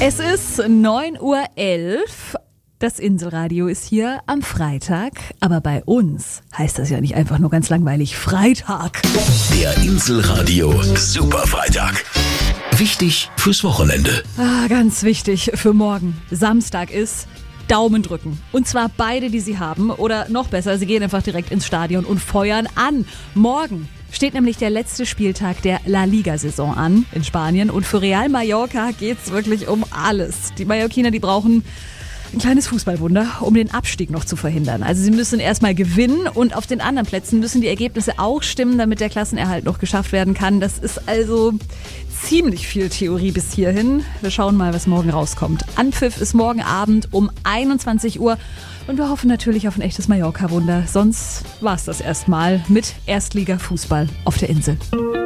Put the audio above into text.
Es ist 9:11 Uhr. Das Inselradio ist hier am Freitag. Aber bei uns heißt das ja nicht einfach nur ganz langweilig Freitag. Der Inselradio Superfreitag. Wichtig fürs Wochenende. Ganz wichtig für morgen. Samstag ist Daumen drücken. Und zwar beide, die Sie haben. Oder noch besser, Sie gehen einfach direkt ins Stadion und feuern an. Morgen steht nämlich der letzte Spieltag der La Liga-Saison an in Spanien. Und für Real Mallorca geht's wirklich um alles. Die Mallorquiner, die brauchen ein kleines Fußballwunder, um den Abstieg noch zu verhindern. Also sie müssen erstmal gewinnen und auf den anderen Plätzen müssen die Ergebnisse auch stimmen, damit der Klassenerhalt noch geschafft werden kann. Das ist also ziemlich viel Theorie bis hierhin. Wir schauen mal, was morgen rauskommt. Anpfiff ist morgen Abend um 21 Uhr und wir hoffen natürlich auf ein echtes Mallorca-Wunder. Sonst war's das erstmal mit Erstliga-Fußball auf der Insel.